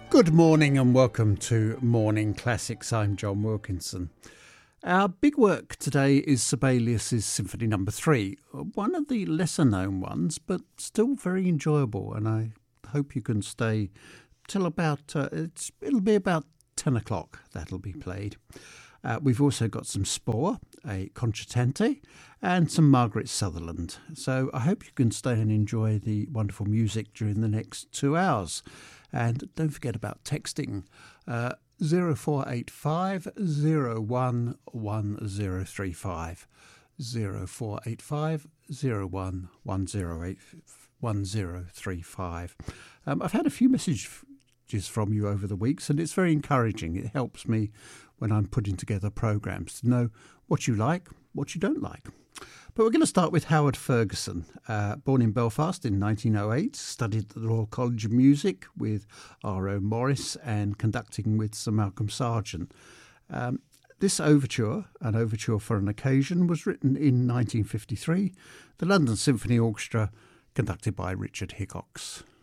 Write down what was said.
Good morning and welcome to Morning Classics. I'm John Wilkinson. Our big work today is Sibelius's Symphony No. 3, one of the lesser known ones, but still very enjoyable, and I hope you can stay till about, it'll be about 10 o'clock that'll be played. We've also got some Spohr, a concertante, and some Margaret Sutherland. So I hope you can stay and enjoy the wonderful music during the next 2 hours. And don't forget about texting 0485 01 1035. 0485 01 1035. I've had a few messages from you over the weeks, and it's very encouraging. It helps me when I'm putting together programmes to know what you like, what you don't like. But we're going to start with Howard Ferguson. Born in Belfast in 1908, studied at the Royal College of Music with R.O. Morris and conducting with Sir Malcolm Sargent. This overture, An Overture for an Occasion, was written in 1953, the London Symphony Orchestra, conducted by Richard Hickox.